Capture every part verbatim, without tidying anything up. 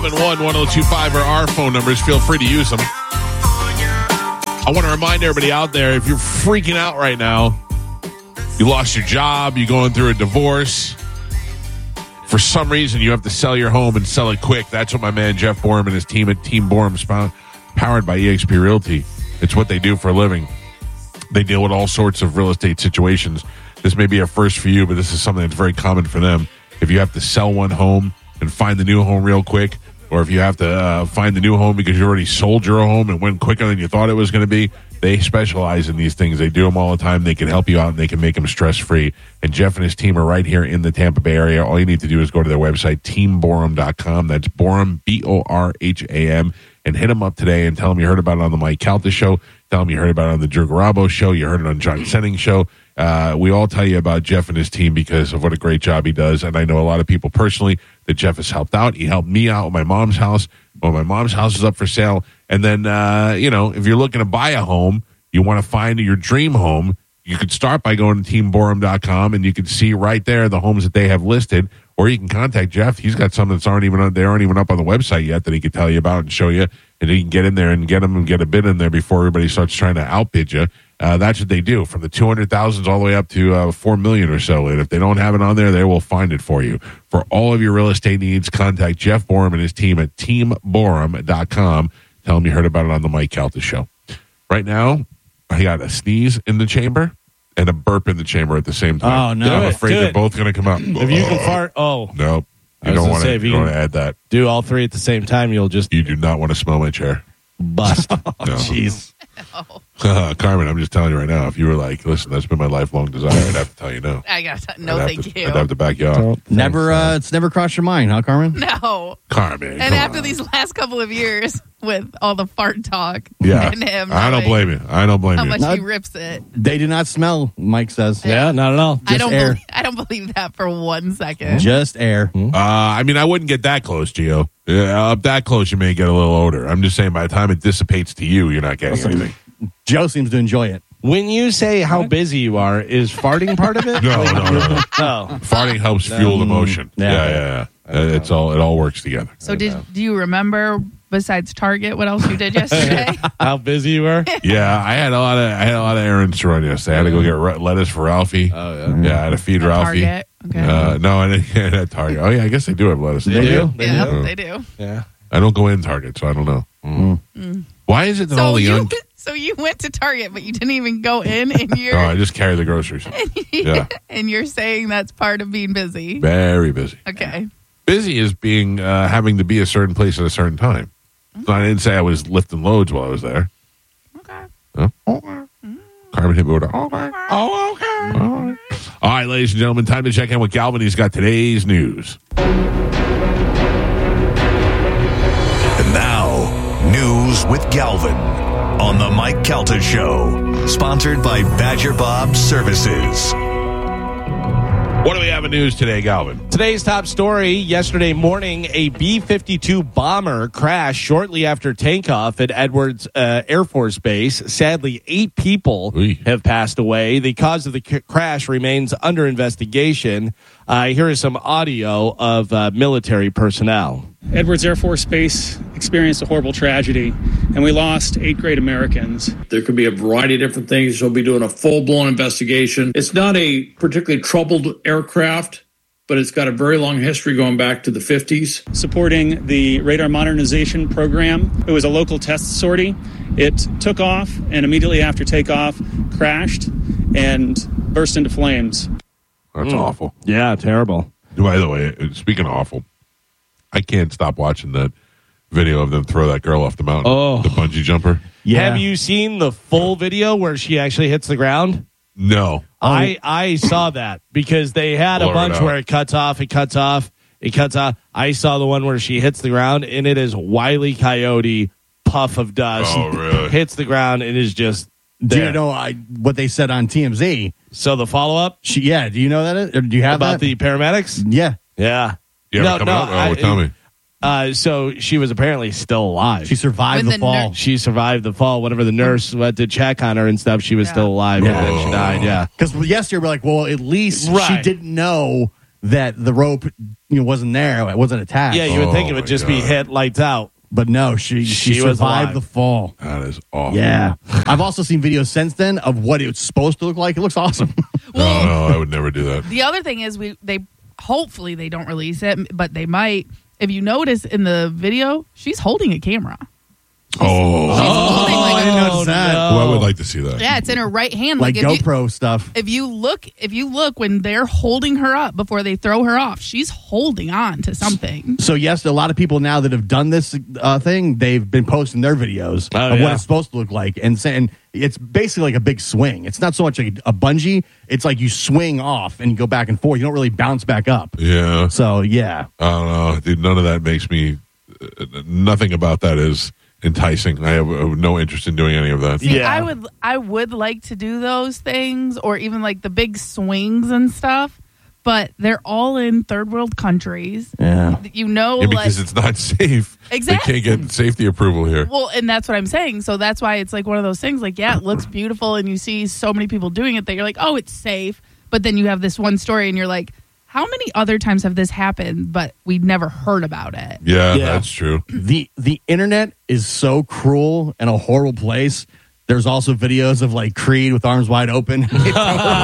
seven one, one oh two five are our phone numbers. Feel free to use them. I want to remind everybody out there, if you're freaking out right now, you lost your job, you're going through a divorce, for some reason you have to sell your home and sell it quick. That's what my man Jeff Borum and his team at Team Borum, powered by eXp Realty. It's what they do for a living. They deal with all sorts of real estate situations. This may be a first for you, but this is something that's very common for them. If you have to sell one home and find the new home real quick, or if you have to uh, find the new home because you already sold your home and went quicker than you thought it was going to be, they specialize in these things. They do them all the time. They can help you out, and they can make them stress-free. And Jeff and his team are right here in the Tampa Bay area. All you need to do is go to their website, team borum dot com. That's Borum, B O R H A M. And hit them up today and tell them you heard about it on the Mike Calta Show. Tell them you heard about it on the Drew Garabo Show. You heard it on John Senning's show. Uh, we all tell you about Jeff and his team because of what a great job he does. And I know a lot of people personally that Jeff has helped out. He helped me out with my mom's house when my mom's house is up for sale. And then, uh, you know, if you're looking to buy a home, you want to find your dream home, you could start by going to team borum dot com, and you can see right there the homes that they have listed. Or you can contact Jeff. He's got some that's aren't even they aren't even up on the website yet that he could tell you about and show you. And you can get in there and get them and get a bid in there before everybody starts trying to outbid you. Uh, that's what they do, from the two hundred thousands all the way up to uh, four million or so. And if they don't have it on there, they will find it for you. For all of your real estate needs, contact Jeff Borum and his team at team borum dot com. Tell them you heard about it on the Mike Calta Show. Right now, I got a sneeze in the chamber and a burp in the chamber at the same time. Oh, no. I'm Do it, afraid do they're it. both going to come out. If you can fart, oh. Nope. I You was don't gonna want say, to if you you don't can- wanna add that. do all three at the same time, you'll just You do not want to smell my chair. bust. No. Jeez. Uh, Carmen, I'm just telling you right now, if you were like, listen, that's been my lifelong desire, I'd have to tell you no. I got to, no, I'd have thank to, you. I'd have to back you up. Never, uh, it's never crossed your mind, huh, Carmen? No. Carmen, And come after on. these last couple of years with all the fart talk yeah, and him, I don't knowing blame you. I don't blame how you. much No. he rips it. They do not smell, Mike says. Yeah, not at all. I Just don't air. believe, I don't believe that for one second. Just air. Uh, I mean, I wouldn't get that close, Gio. Yeah, up that close, you may get a little odor. I'm just saying, by the time it dissipates to you, you're not getting anything. Joe seems to enjoy it. When you say how busy you are, is farting part of it? No, no, no. no. Oh. Farting helps fuel the motion. Yeah. Yeah, yeah, yeah. Uh, It's all. It all works together. So did do you remember, besides Target, what else you did yesterday? How busy you were? Yeah, I had a lot of. I had a lot of errands to run yesterday. I had to go get re- lettuce for Ralphie. Oh, yeah. Yeah, I had to feed At Ralphie. Target? Okay. Uh, no, I didn't get it at Target. Oh yeah, I guess they do have lettuce. They do? They yeah, do? they do. Yeah. I don't go in Target, so I don't know. Mm. Why is it that all So the you, young? so you went to Target, but you didn't even go in, and you're No, I just carry the groceries. Yeah, and you're saying that's part of being busy. very busy. Okay. Busy is being uh, having to be a certain place at a certain time. So I didn't say I was lifting loads while I was there. Okay. Huh? Carmen hit me with a, okay. Oh, okay. All right. All right, ladies and gentlemen, time to check in with Galvin. He's got today's news. And now, news with Galvin on the Mike Calta Show, sponsored by Badger Bob Services. What do we have in news today, Galvin? Today's top story, yesterday morning, a B fifty-two bomber crashed shortly after takeoff at Edwards uh, Air Force Base. Sadly, eight people Oy. have passed away. The cause of the c- crash remains under investigation. Uh, here is some audio of uh, military personnel. Edwards Air Force Base experienced a horrible tragedy, and we lost eight great Americans. There could be a variety of different things. They'll be doing a full-blown investigation. It's not a particularly troubled aircraft, but it's got a very long history going back to the fifties. Supporting the radar modernization program, it was a local test sortie. It took off, and immediately after takeoff, crashed and burst into flames. That's awful. Yeah, terrible. By the way, speaking of awful, I can't stop watching that video of them throw that girl off the mountain, Oh. the bungee jumper. Yeah. Have you seen the full video where she actually hits the ground? No. I, I saw that because they had Blur a it bunch out. where it cuts off, it cuts off, it cuts off. I saw the one where she hits the ground, and it is Wile E. Coyote, puff of dust. Oh, really? Hits the ground, and is just Do there. you know I, what they said on T M Z? So the follow-up She, yeah, do you know that? Or do you have about that? the paramedics? Yeah. Yeah. You ever come out? Oh, I- tell me. Uh, so she was apparently still alive. She survived When the the fall. ner- She survived the fall. Whenever the nurse went to check on her and stuff, she was Yeah. still alive, and then she died. Yeah. Because yesterday we're like, well, at least she Right. didn't know that the rope you know, wasn't there, it wasn't attached. Yeah, you would think it Oh, would my just be God. hit lights out. But no, she she, She was survived alive. the fall. That is awful. Yeah. I've also seen videos since then of what it's supposed to look like. It looks awesome. No, no, I would never do that. The other thing is we they hopefully they don't release it, but they might. If you notice in the video, she's holding a camera. Oh, She's holding I like didn't a, notice that. well, I would like to see that. yeah, it's in her right hand. Like if you, GoPro stuff. if you look, if you look when they're holding her up before they throw her off, she's holding on to something. So yes, a lot of people now that have done this uh, thing, they've been posting their videos Oh, of yeah. what it's supposed to look like, and saying it's basically like a big swing. It's not so much like a bungee; it's like you swing off and you go back and forth. You don't really bounce back up. Yeah. So yeah, I don't know, dude. None of that makes me. Uh, nothing about that is enticing. I have uh, no interest in doing any of that. See, Yeah. I would I would like to do those things or even like the big swings and stuff, but they're all in third world countries. yeah. You know, Yeah, like because it's not safe. Exactly. They can't get safety approval here. well, and that's what I'm saying. So that's why it's like one of those things. Like, yeah, it looks beautiful, and you see so many people doing it that you're like, oh, it's safe. But then you have this one story, and you're like, how many other times have this happened, but we never heard about it? Yeah, Yeah. that's true. the The internet is so cruel and a horrible place. There's also videos of like Creed with arms wide open, and it's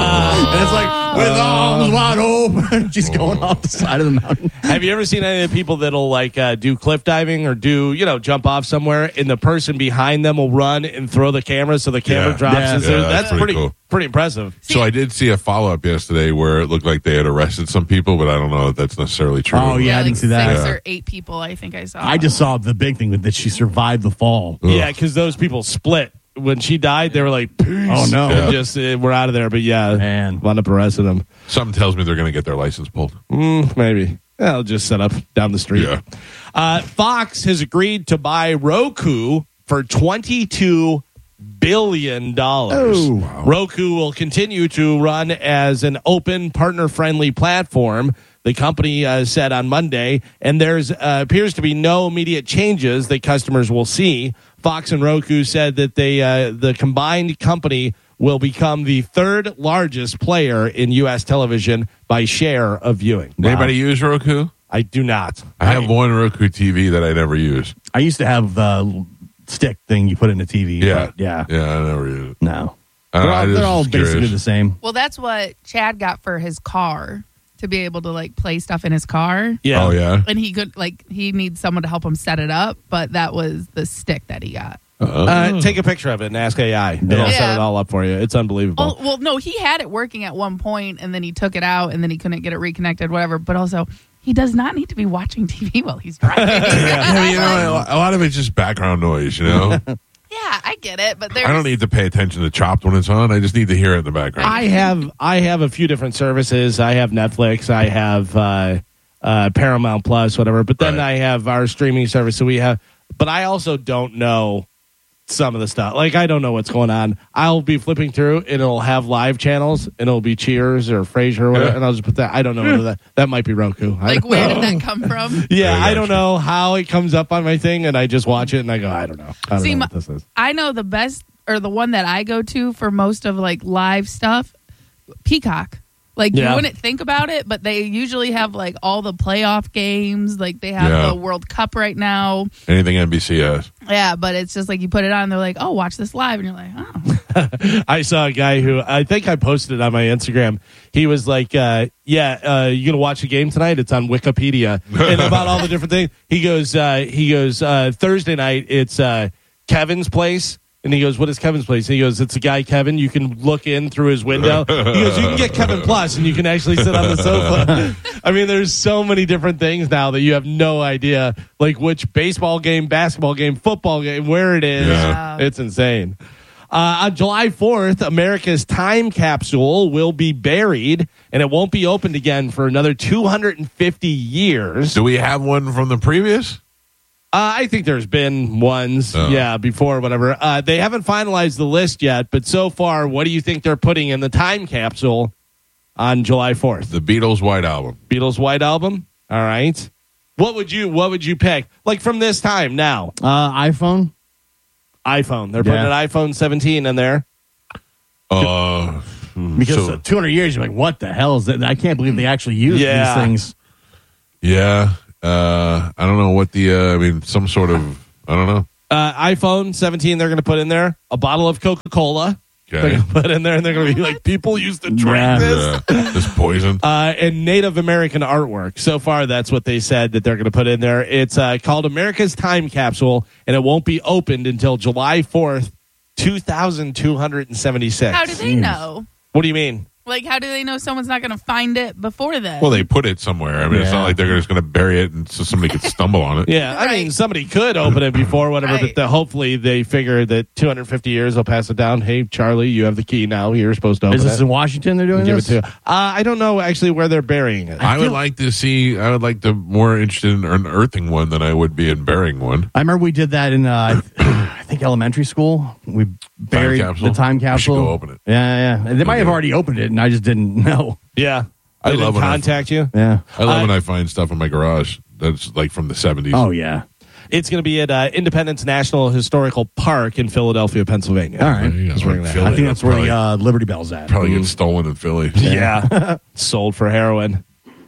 like with arms wide open, she's going off the side of the mountain. Have you ever seen any of the people that'll like uh, do cliff diving or do, you know, jump off somewhere and the person behind them will run and throw the camera so the camera Yeah. drops? Yeah. and so Yeah, that's, that's pretty pretty cool. pretty impressive. See, So I did see a follow up yesterday where it looked like they had arrested some people, but I don't know if that's necessarily true. Oh, yeah. I like didn't see that. Six Yeah. or eight people, I think I saw. I just saw the big thing that she survived the fall. Yeah, because those people split. When she died, they were like, peace. Oh, no. And Yeah. just uh, we're out of there. But yeah, Man. wound up arresting them. Something tells me they're going to get their license pulled. Mm, maybe. Yeah, I'll just set up down the street. Yeah. Uh, Fox has agreed to buy Roku for twenty-two billion dollars. Oh, wow. Roku will continue to run as an open, partner-friendly platform, the company uh, said on Monday, and there's uh, appears to be no immediate changes that customers will see. Fox and Roku said that they uh, the combined company will become the third largest player in U S television by share of viewing. Anybody use Roku? I do not. I have one Roku T V that I never use. I used to have the stick thing you put in the T V. Yeah. but yeah. Yeah, I never use it. No. I They're don't know, I all, just they're all was basically curious. the same. Well, that's what Chad got for his car to be able to like play stuff in his car. Yeah. Oh, yeah? And he could like he needs someone to help him set it up, but that was the stick that he got. Uh, take a picture of it and ask A I. It'll Yeah. set it all up for you. It's unbelievable. Oh well, no, he had it working at one point, and then he took it out, and then he couldn't get it reconnected, whatever. But also, he does not need to be watching T V while he's driving. Yeah, but, you know, a lot of it's just background noise, you know? Yeah, I get it, but there's I don't need to pay attention to Chopped when it's on. I just need to hear it in the background. I have I have a few different services. I have Netflix. I have uh, uh, Paramount Plus, whatever. But then Right. I have our streaming service. So we have. But I also don't know some of the stuff. Like I don't know what's going on. I'll be flipping through and it'll have live channels and it'll be Cheers or Frasier or whatever. Yeah. And I'll just put that. I don't know whether that that might be Roku. I like don't where know. did that come from? Yeah, I I don't gotcha. know how it comes up on my thing, and I just watch it and I go, I don't know. I don't See, know my- what this is. I know the best or the one that I go to for most of like live stuff, Peacock. Like Yeah. you wouldn't think about it, but they usually have like all the playoff games. Like they have Yeah. the World Cup right now. Anything N B C has. Yeah, but it's just like you put it on, they're like, "Oh, watch this live," and you're like, "Oh, I saw a guy who I think I posted it on my Instagram. He was like, uh, "Yeah, uh, you gonna watch the game tonight? It's on Wikipedia and about all the different things." He goes, uh, "He goes uh, Thursday night. It's uh, Kevin's place." And he goes, "What is Kevin's place?" And he goes, "It's a guy, Kevin. You can look in through his window." He goes, "You can get Kevin Plus, and you can actually sit on the sofa." I mean, there's so many different things now that you have no idea, like which baseball game, basketball game, football game, where it is. Yeah. It's insane. Uh, on July fourth, America's time capsule will be buried, and it won't be opened again for another two hundred fifty years. Do we have one from the previous? Uh, I think there's been ones, Oh. yeah, before, whatever. Uh, they haven't finalized the list yet, but so far, what do you think they're putting in the time capsule on July fourth? The Beatles' White Album. Beatles' White Album? All right. What would you What would you pick? Like from this time now? Uh, iPhone. iPhone. They're putting Yeah. an iPhone seventeen in there. Uh, Because So- uh, two hundred years, you're like, what the hell is that? I can't believe they actually use Yeah. these things. Yeah. Uh, I don't know what the, uh, I mean, some sort of, I don't know. Uh, iPhone seventeen, they're going to put in there a bottle of Coca-Cola. They're Okay. going to put in there, and they're going to be like, people used to drink Yeah. this. Yeah. This poison. Uh, and Native American artwork. So far, that's what they said that they're going to put in there. It's uh, called America's Time Capsule, and it won't be opened until July fourth, two thousand two hundred seventy-six. How do they know? What do you mean? Like, how do they know someone's not going to find it before then? Well, they put it somewhere. I mean, it's Yeah. not like they're just going to bury it and so somebody could stumble on it. Yeah, I mean, Right. somebody could open it before, whatever, Right. but the, hopefully they figure that two hundred fifty years will pass it down. Hey, Charlie, you have the key now. You're supposed to open Is this it. in Washington they're doing Give it this? to. Uh, I don't know actually where they're burying it. I would like to see, I would like to more interested in an earthing one than I would be in burying one. I remember we did that in, uh, I think, elementary school. We buried capsule? the time We should capsule. go open it. Yeah, yeah. And they might have already opened it, and I just didn't know. Yeah, I they love didn't when I- contact you. Yeah. I love I- when I find stuff in my garage that's like from the seventies. Oh, yeah. It's going to be at uh, Independence National Historical Park in Philadelphia, Pennsylvania. All right. There you go. Let's bring that. Philly, I think that's where probably, the uh, Liberty Bell's at. probably gets stolen in Philly. Yeah, sold for heroin.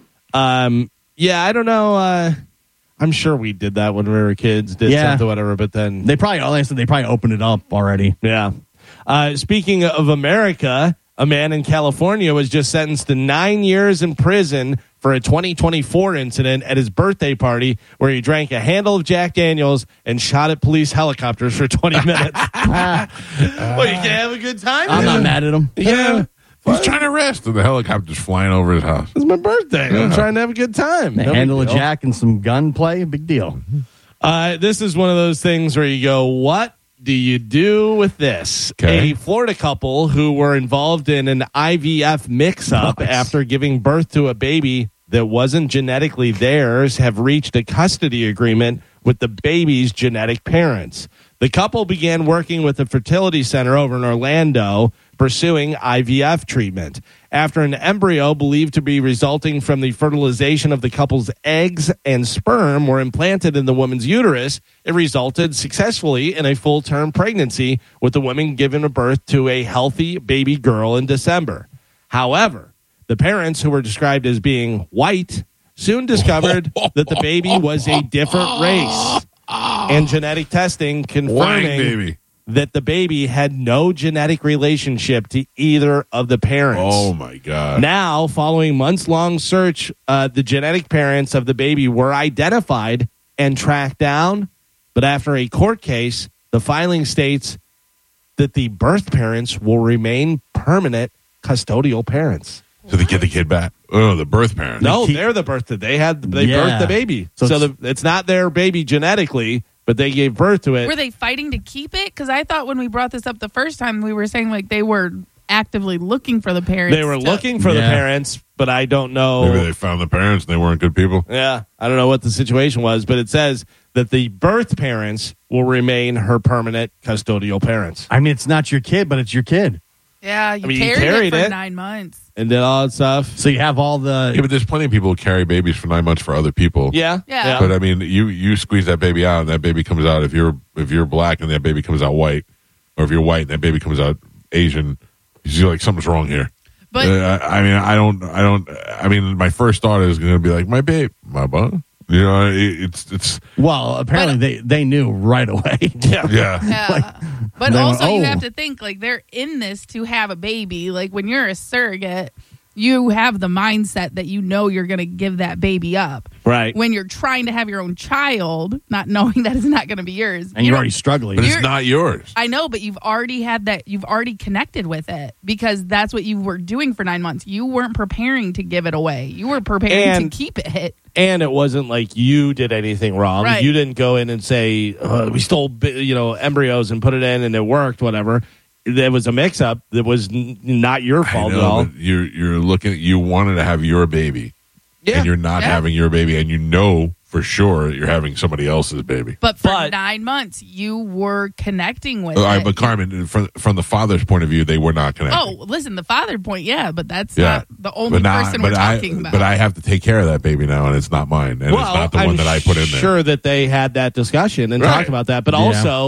Um, yeah, I don't know. Uh, I'm sure we did that when we were kids. Did Yeah. something, whatever. But then, They probably, like I said, they probably opened it up already. yeah. Uh, speaking of America, a man in California was just sentenced to nine years in prison for a twenty twenty-four incident at his birthday party where he drank a handle of Jack Daniels and shot at police helicopters for twenty minutes. Well, you can't have a good time? I'm not mad at them. Yeah. He's trying to rest, and the helicopter's flying over his house. It's my birthday. I'm Yeah. trying to have a good time. No big Handle a deal. jack and some gunplay, big deal. Uh, this is one of those things where you go, what do you do with this? Okay. A Florida couple who were involved in an I V F mix-up Nice. after giving birth to a baby that wasn't genetically theirs have reached a custody agreement with the baby's genetic parents. The couple began working with a fertility center over in Orlando pursuing I V F treatment. After an embryo believed to be resulting from the fertilization of the couple's eggs and sperm were implanted in the woman's uterus, it resulted successfully in a full-term pregnancy, with the woman giving birth to a healthy baby girl in December. However, the parents, who were described as being white, soon discovered that the baby was a different race, and genetic testing Wang, confirming baby. that the baby had no genetic relationship to either of the parents. Oh, my God. Now, following months-long search, uh, the genetic parents of the baby were identified and tracked down. But after a court case, the filing states that the birth parents will remain permanent custodial parents. So they get the kid back. Oh, the birth parent. No, keep- they're the birth. They had they Yeah. birthed the baby, so, So the, it's- it's not their baby genetically, but they gave birth to it. Were they fighting to keep it? Because I thought when we brought this up the first time, we were saying like they were actively looking for the parents. They were to- looking for the Yeah. parents, but I don't know. Maybe they found the parents and they weren't good people. Yeah, I don't know what the situation was, but it says that the birth parents will remain her permanent custodial parents. I mean, it's not your kid, but it's your kid. Yeah, you I mean, you carried, carried it for it. nine months. And did all that stuff. So you have all the. Yeah, but there's plenty of people who carry babies for nine months for other people. Yeah. Yeah. But I mean, you you squeeze that baby out, and that baby comes out. If you're if you're black and that baby comes out white, or if you're white and that baby comes out Asian, you're like something's wrong here. But Uh, I I mean, I don't, I don't. I mean, my first thought is going to be like, my babe, my butt. You know, it, it's it's Well, apparently But- they, they knew right away. Yeah. yeah. yeah. but they also went, you "Oh." have to think like they're in this to have a baby. Like when you're a surrogate, you have the mindset that you know you're going to give that baby up. Right. When you're trying to have your own child, not knowing that it's not going to be yours, And you you're don't- already struggling. But it's You're- not yours. I know, but you've already had that. You've already connected with it because that's what you were doing for nine months. You weren't preparing to give it away. You were preparing And- to keep it. And it wasn't like you did anything wrong. Right. You didn't go in and say, uh, we stole bi- you know embryos and put it in and it worked, whatever. There was a mix-up that was n- not your I fault know, at all. but you're you're looking. You wanted to have your baby, Yeah. and you're not Yeah. having your baby, and you know for sure you're having somebody else's baby. But for But- nine months, you were connecting with All right, it. but Carmen, from from the father's point of view, they were not connected. Oh, listen, the father point, yeah, but that's yeah, not the only but now- person but we're I, talking about. But I have to take care of that baby now, and it's not mine, and it's not the I'm one that I put in there. Sure that they had that discussion and Right. talked about that, but Yeah. also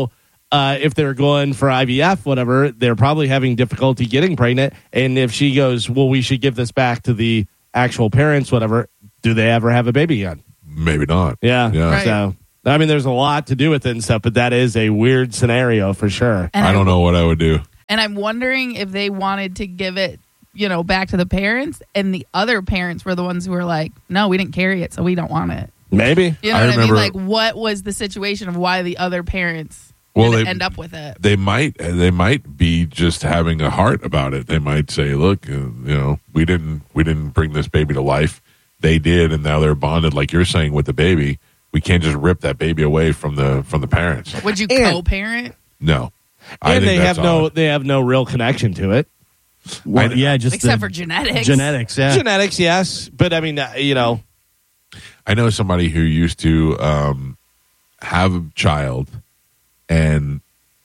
uh, if they're going for I V F, whatever, they're probably having difficulty getting pregnant. And if she goes, well, we should give this back to the actual parents, whatever, do they ever have a baby again? Maybe not. Yeah. Yeah. Right. So, I mean, there's a lot to do with it and stuff, but that is a weird scenario for sure. And I don't know what I would do. And I'm wondering if they wanted to give it, you know, back to the parents, and the other parents were the ones who were like, no, we didn't carry it, so we don't want it. Maybe. You know I what I mean? remember- Like, what was the situation of why the other parents Well, didn't they- end up with it? They might. They might be just having a heart about it. They might say, "Look, uh, you know, we didn't. We didn't bring this baby to life. They did, and now they're bonded, like you're saying, with the baby. We can't just rip that baby away from the from the parents. Would you And- co-parent? No, I And think they that's have no odd. they have no real connection to it. Well, yeah, just Except the for genetics. genetics. Yeah. Genetics, yes. But I mean, uh, you know, I know somebody who used to um, have a child, and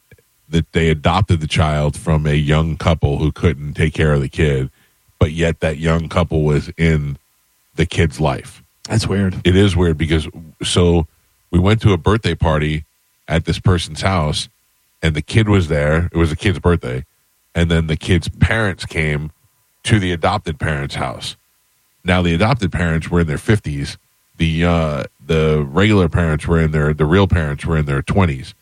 that they adopted the child from a young couple who couldn't take care of the kid, but yet that young couple was in the kid's life. that's weird. It is weird because so we went to a birthday party at this person's house, and the kid was there. It was the kid's birthday, and then the kid's parents came to the adopted parents' house. Now the adopted parents were in their fifties. The uh, the regular parents were in their the real parents were in their twenties,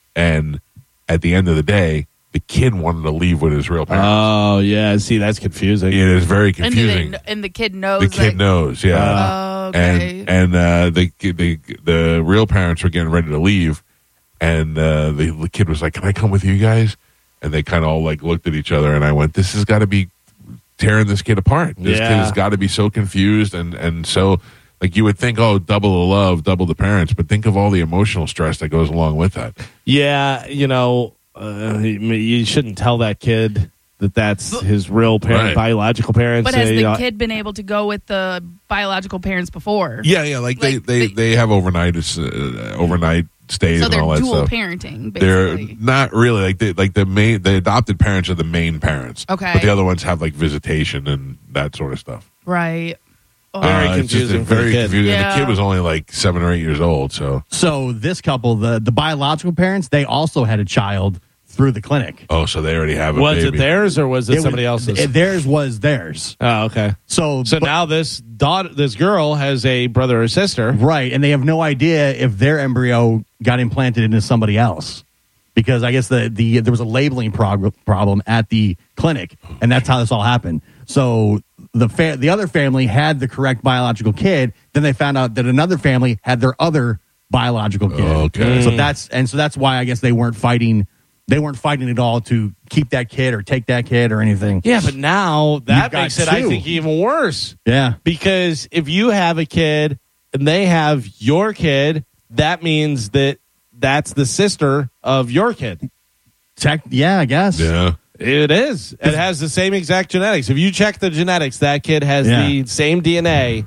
and at the end of the day, the kid wanted to leave with his real parents. Oh yeah, see, that's confusing. it is very And, do they, confusing. kn- and the kid knows. The kid that, knows, yeah. Oh, okay. And and uh, the the the real parents were getting ready to leave, and uh, the, the kid was like, "Can I come with you guys?" And they kind of all like looked at each other, and I went, "This has got to be tearing this kid apart. This Yeah. kid has got to be so confused and and so like you would think, oh, double the love, double the parents, but think of all the emotional stress that goes along with that. Yeah, you know, uh, you shouldn't tell that kid that that's his real parent, Right. biological parents. But has uh, the you know, kid been able to go with the biological parents before? Yeah, yeah, like, Like, they, they they- they have overnight uh, overnight stays So and they're all that dual stuff. parenting, They're basically. not really like the like the main the adopted parents are the main parents. Okay. But the other ones have like visitation and that sort of stuff. Right. Oh. Very Uh, it's just confusing for the very kid. confusing. And Yeah. the kid was only like seven or eight years old, so So this couple, the the biological parents, they also had a child through the clinic. oh, so they already have a was baby. it theirs or was it, It somebody was, else's? it- Theirs was theirs. oh, okay. So, So but- now this daughter, this girl has a brother or sister. right, and they have no idea if their embryo got implanted into somebody else, because I guess the the there was a labeling prog- problem at the clinic, and that's how this all happened. So the fa- the other family had the correct biological kid. Then they found out that another family had their other biological kid. Okay. So that's and so that's why I guess they weren't fighting. They weren't fighting at all to keep that kid or take that kid or anything. Yeah, but now that got makes it, I two. think, even worse. Yeah. Because if you have a kid and they have your kid, that means that that's the sister of your kid. Tech, yeah, I guess. Yeah. It is. It has the same exact genetics. If you check the genetics, that kid has Yeah. the same D N A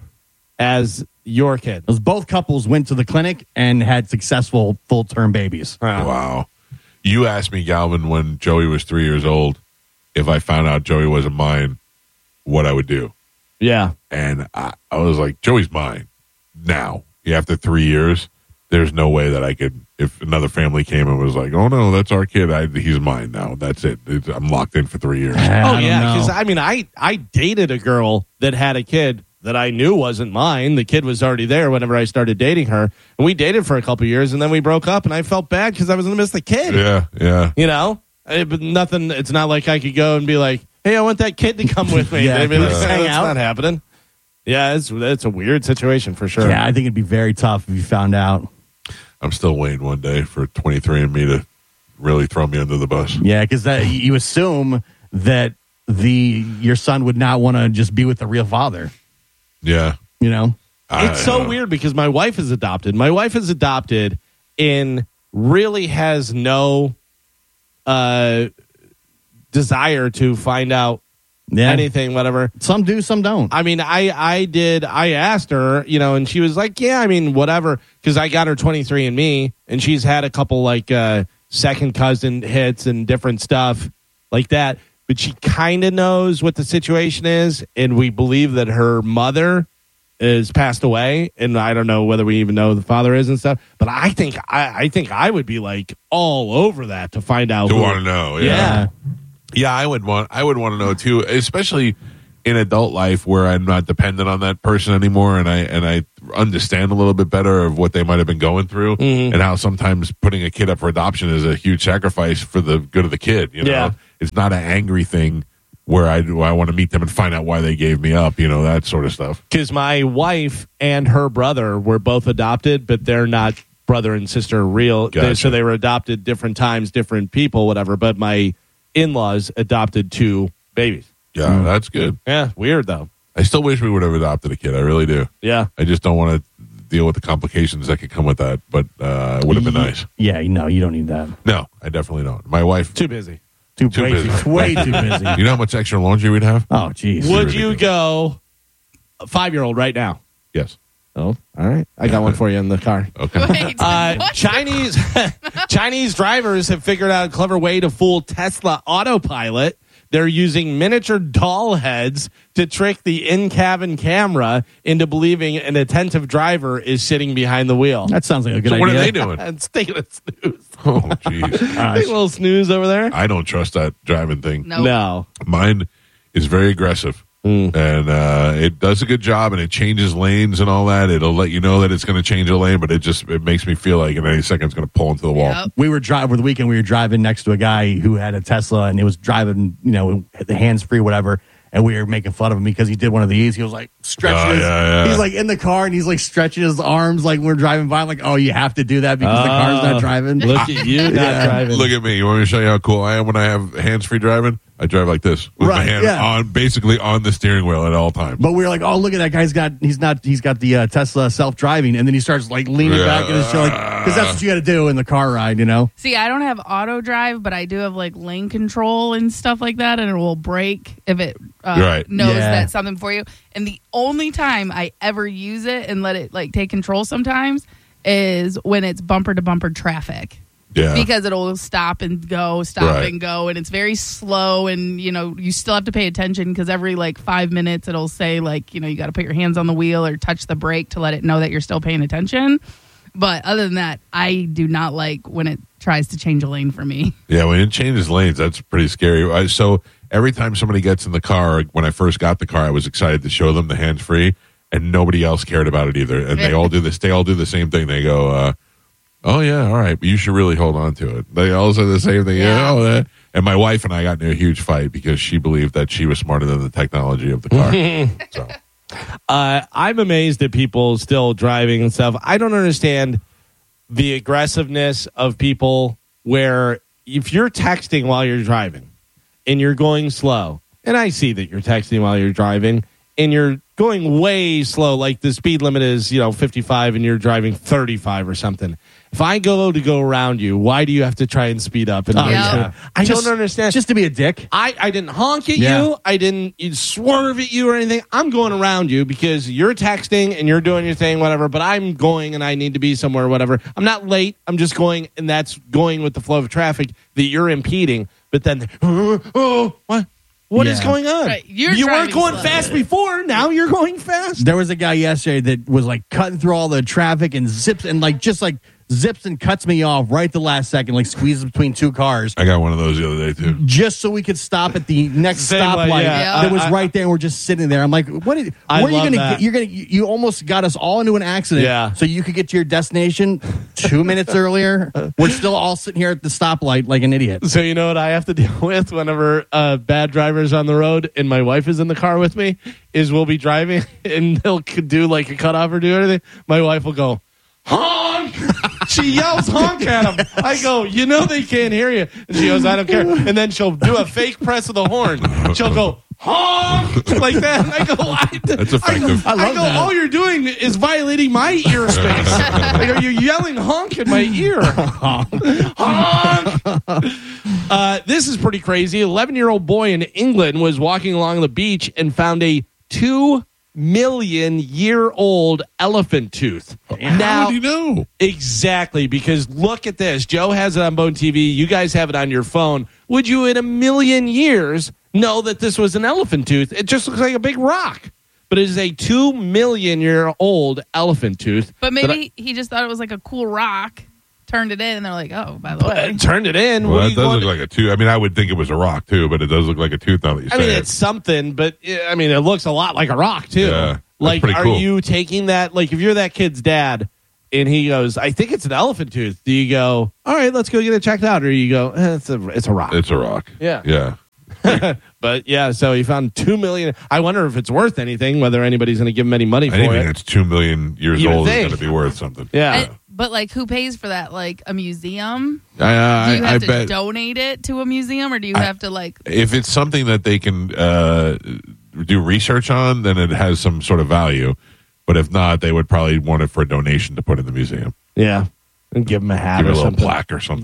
as your kid. Those both couples went to the clinic and had successful full term babies. Wow. You asked me, Galvin, when Joey was three years old, if I found out Joey wasn't mine, what I would do. Yeah. And I, I was like, Joey's mine. Now, after three years, there's no way that I could, if another family came and was like, oh, no, that's our kid, I, he's mine now. That's it. It's, I'm locked in for three years. Oh, I yeah. don't know. Because, I mean, I, I dated a girl that had a kid that I knew wasn't mine. The kid was already there whenever I started dating her. And we dated for a couple years, and then we broke up, and I felt bad because I was going to miss the kid. Yeah, yeah. You know? Eh, But nothing, it's not like I could go and be like, hey, I want that kid to come with me. Yeah, I mean, yeah. that's, Hang that's out. not happening. Yeah, it's, it's a weird situation for sure. Yeah, I think it'd be very tough if you found out. I'm still waiting one day for twenty-three and me to really throw me under the bus. Yeah, because you assume that the your son would not want to just be with the real father. Yeah. You know, I- It's so uh, weird because my wife is adopted. My wife is adopted and really has no uh, desire to find out yeah. anything, whatever. Some do, some don't. I mean, I, I did, I asked her, you know, and she was like, yeah, I mean, whatever. Because I got her twenty-three and me, and she's had a couple like uh, second cousin hits and different stuff like that. But she kind of knows what the situation is. And we believe that her mother is passed away, and I don't know whether we even know who the father is and stuff. But I think I, I think I would be like all over that to find out. To who, want to know, yeah. yeah. Yeah, I would want. I would want to know too, especially in adult life where I'm not dependent on that person anymore, and I and I understand a little bit better of what they might have been going through, Mm-hmm. and how sometimes putting a kid up for adoption is a huge sacrifice for the good of the kid. You know, Yeah. it's not an angry thing where I do. I want to meet them and find out why they gave me up. You know, that sort of stuff. Because my wife and her brother were both adopted, but they're not brother and sister real. They- Gotcha. so they were adopted different times, different people, whatever. But my in-laws adopted two babies. Yeah, that's good. Yeah, weird though. I still wish we would have adopted a kid. I really do. Yeah. I just don't want to deal with the complications that could come with that. But uh, it would have been nice. Yeah, no, you don't need that. No, I definitely don't. My wife. Too busy. Too, Too way, busy. Too, way too busy. You know how much extra laundry we'd have? Oh, jeez. Would you go a five-year-old right now? Yes. Oh, all right. I got one for you in the car. Okay. Wait, Uh, what? Chinese Chinese drivers have figured out a clever way to fool Tesla autopilot. They're using miniature doll heads to trick the in-cabin camera into believing an attentive driver is sitting behind the wheel. That sounds like a good So idea. what are they doing? It's taking a snooze. Oh, jeez. Take a little snooze over there. I don't trust that driving thing. No. No. Mine is very aggressive. Mm. And uh, it does a good job, and it changes lanes and all that. It'll let you know that it's going to change a lane, but it just it makes me feel like in any second it's going to pull into the wall. Yep. We were driving over the weekend. We were driving next to a guy who had a Tesla, and it was driving, you know, the hands free, whatever. And we were making fun of him because he did one of these. He was like stretching. Oh, his, yeah, yeah. He's like in the car, and he's like stretching his arms like we're driving by. I'm like, oh, you have to do that because the car's Oh. not driving. Look at you not Yeah. driving. Look at me. You want me to show you how cool I am when I have hands-free driving? I drive like this with my Right, hand yeah. on, basically on the steering wheel at all times. But we were like, oh, look at that guy's got he's not he's got the uh, Tesla self driving, and then he starts like leaning Yeah. back in his chair, like because that's what you got to do in the car ride, you know. See, I don't have auto drive, but I do have like lane control and stuff like that, and it will brake if it uh, Right. knows Yeah. that's something for you. And the only time I ever use it and let it like take control sometimes is when it's bumper to bumper traffic. Yeah. Because it'll stop and go, stop Right. and go, and it's very slow, and you know you still have to pay attention because every like five minutes it'll say like you know you got to put your hands on the wheel or touch the brake to let it know that you're still paying attention. But other than that, I do not like when it tries to change a lane for me. Yeah, when it changes lanes, that's pretty scary. I, so every time somebody gets in the car, when I first got the car, I was excited to show them the hands free, and nobody else cared about it either. And they all do this. They all do the same thing. They go, uh, "Oh yeah, all right, but you should really hold on to it." They all say the same thing. Yeah. Yeah. Oh, that. And my wife and I got into a huge fight because she believed that she was smarter than the technology of the car. So Uh, I'm amazed at people still driving and stuff. I don't understand the aggressiveness of people where if you're texting while you're driving and you're going slow, and I see that you're texting while you're driving and you're going way slow, like the speed limit is, you know, fifty-five and you're driving thirty-five or something. If I go to go around you, why do you have to try and speed up? And Oh, yeah. yeah. I Just- don't understand. Just to be a dick. I, I didn't honk at Yeah. you. I didn't swerve at you or anything. I'm going around you because you're texting and you're doing your thing, whatever. But I'm going and I need to be somewhere, whatever. I'm not late. I'm just going, and that's going with the flow of traffic that you're impeding. But then, oh, oh, what? What is Yeah. going on? Right, you're you weren't driving going slow. fast before. Now you're going fast. There was a guy yesterday that was like cutting through all the traffic and zips and like just like zips and cuts me off right at the last second, like squeezes between two cars, I got one of those the other day too. just so we could stop at the next Same way, stoplight yeah. that was I- I- right there. And we're just sitting there. I'm like, what? Is, I what are you love gonna that. get? You're gonna. You you almost got us all into an accident. Yeah. So you could get to your destination two minutes earlier. We're still all sitting here at the stoplight like an idiot. So you know what I have to deal with whenever uh, bad drivers on the road and my wife is in the car with me is we'll be driving and they'll c- do like a cutoff or do anything. My wife will go, honk! She yells honk at them. I go, you know they can't hear you. And she goes, I don't care. And then she'll do a fake press of the horn. She'll go, honk! Like that. And I go, I, That's I effective. go, I love I go that. all you're doing is violating my ear space. I go, you're yelling honk in my ear. Honk! Uh, this is pretty crazy. eleven-year-old boy in England was walking along the beach and found a two million year old elephant tooth. How Now, would you know? exactly, because look at this. Joe has it on Bone T V. You guys have it on your phone. Would you in a million years know that this was an elephant tooth? It just looks like a big rock. but it is a two million year old elephant tooth. But that maybe he just thought it was like a cool rock, turned it in, and they're like, oh, by the I, way. turned it in. Well, What are that you does going look to- like a tooth. I mean, I would think it was a rock too, but it does look like a tooth now that you I say mean, it. it's something, but uh, I mean, it looks a lot like a rock too. Yeah, that's like, pretty are cool. you taking that? Like, if you're that kid's dad, and he goes, "I think it's an elephant tooth." Do you go, "All right, let's go get it checked out," or you go, eh, "It's a, it's a rock." It's a rock. Yeah. Yeah. But yeah, so he found two million. I wonder if it's worth anything. Whether anybody's going to give him any money for Anything it. that's two million years You would old is think. going to be worth something. Yeah. And- but like, who pays for that? Like a museum? I, I, Do you have I to bet donate it to a museum, or do you I- have to like? if it's something that they can uh, do research on, then it has some sort of value. But if not, they would probably want it for a donation to put in the museum. Yeah. And give him a hat Give it or a little something. plaque or something.